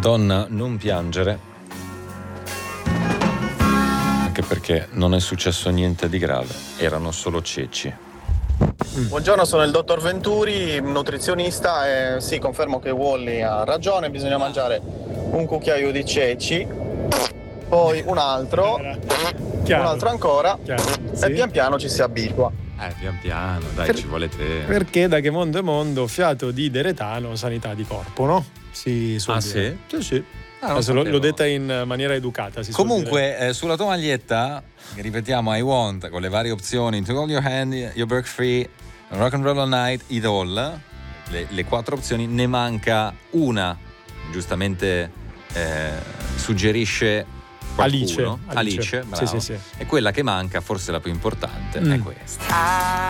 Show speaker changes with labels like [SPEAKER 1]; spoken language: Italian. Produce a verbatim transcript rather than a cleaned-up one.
[SPEAKER 1] Donna, non piangere, anche perché non è successo niente di grave, erano solo ceci.
[SPEAKER 2] Buongiorno, sono il dottor Venturi, nutrizionista, e sì, confermo che Wally ha ragione, bisogna mangiare un cucchiaio di ceci, poi un altro,
[SPEAKER 3] Chiaro.
[SPEAKER 2] un altro ancora,
[SPEAKER 3] Chiaro,
[SPEAKER 2] e
[SPEAKER 3] sì.
[SPEAKER 2] pian piano ci si abitua.
[SPEAKER 4] Eh, pian piano, dai,
[SPEAKER 3] Per-
[SPEAKER 4] ci vuole tempo.
[SPEAKER 3] Perché da che mondo è mondo, fiato di deretano, sanità di corpo, no? Si suol
[SPEAKER 4] Ah,
[SPEAKER 3] dire.
[SPEAKER 4] sì?
[SPEAKER 3] Sì, sì.
[SPEAKER 4] Ah, non
[SPEAKER 3] Adesso l'ho,
[SPEAKER 4] sapevo.
[SPEAKER 3] l'ho detta in maniera educata. Si suol dire.
[SPEAKER 4] Comunque, eh, sulla tua maglietta, ripetiamo, I want, con le varie opzioni, To Hold Your Hand, You're Break Free, Rock and Roll All Night, It All, le, le quattro opzioni, ne manca una, giustamente eh, suggerisce qualcuno.
[SPEAKER 3] Alice. Alice,
[SPEAKER 4] Alice, bravo.
[SPEAKER 3] Sì, sì, sì.
[SPEAKER 4] E quella che manca, forse la più importante,
[SPEAKER 3] Mm.
[SPEAKER 4] è questa.